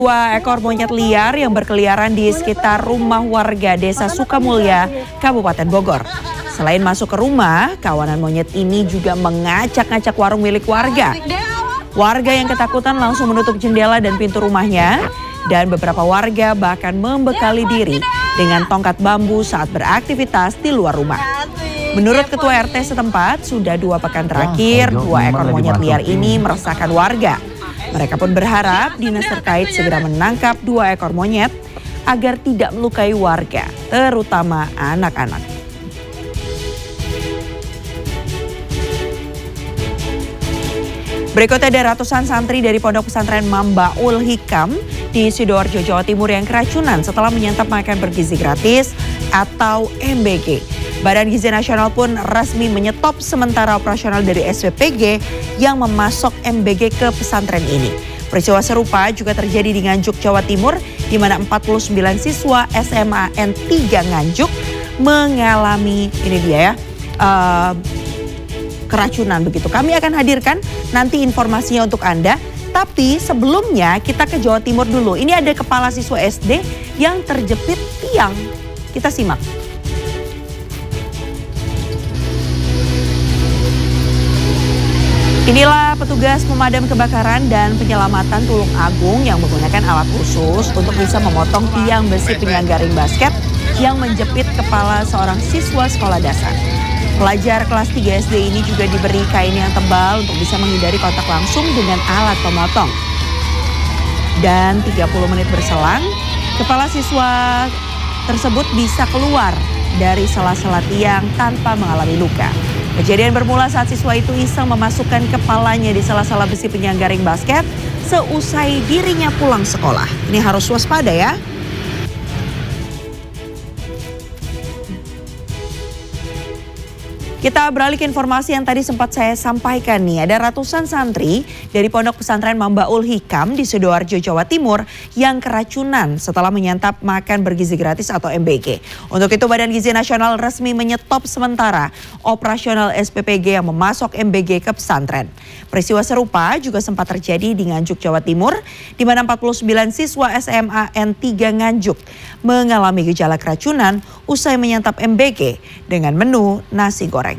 Dua ekor monyet liar yang berkeliaran di sekitar rumah warga Desa Sukamulya, Kabupaten Bogor. Selain masuk ke rumah, kawanan monyet ini juga mengacak-ngacak warung milik warga. Warga yang ketakutan langsung menutup jendela dan pintu rumahnya, dan beberapa warga bahkan membekali diri dengan tongkat bambu saat beraktivitas di luar rumah. Menurut Ketua RT setempat, sudah 2 pekan terakhir, 2 ekor monyet liar ini meresahkan warga. Mereka pun berharap dinas terkait segera menangkap 2 ekor monyet agar tidak melukai warga, terutama anak-anak. Berikutnya ada ratusan santri dari Pondok Pesantren Mambaul Hikam di Sidoarjo, Jawa Timur yang keracunan setelah menyantap makan bergizi gratis atau MBG. Badan Gizi Nasional pun resmi menyetop sementara operasional dari SPPG yang memasok MBG ke pesantren ini. Peristiwa serupa juga terjadi di Nganjuk, Jawa Timur, di mana 49 siswa SMA N3 Nganjuk mengalami, ini dia ya, keracunan begitu. Kami akan hadirkan nanti informasinya untuk Anda. Tapi sebelumnya kita ke Jawa Timur dulu. Ini ada kepala siswa SD yang terjepit tiang. Kita simak. Inilah petugas pemadam kebakaran dan penyelamatan Tulung Agung yang menggunakan alat khusus untuk bisa memotong tiang besi penyangga basket yang menjepit kepala seorang siswa sekolah dasar. Pelajar kelas 3 SD ini juga diberi kain yang tebal untuk bisa menghindari kontak langsung dengan alat pemotong. Dan 30 menit berselang, kepala siswa tersebut bisa keluar dari sela-sela tiang tanpa mengalami luka. Kejadian bermula saat siswa itu iseng memasukkan kepalanya di sela-sela besi penyangga basket seusai dirinya pulang sekolah. Ini harus waspada ya. Kita beralih ke informasi yang tadi sempat saya sampaikan nih. Ada ratusan santri dari Pondok Pesantren Mambaul Hikam di Sidoarjo, Jawa Timur yang keracunan setelah menyantap makan bergizi gratis atau MBG. Untuk itu Badan Gizi Nasional resmi menyetop sementara operasional SPPG yang memasok MBG ke pesantren. Peristiwa serupa juga sempat terjadi di Nganjuk, Jawa Timur, di mana 49 siswa SMA N3 Nganjuk mengalami gejala keracunan usai menyantap MBG dengan menu nasi goreng.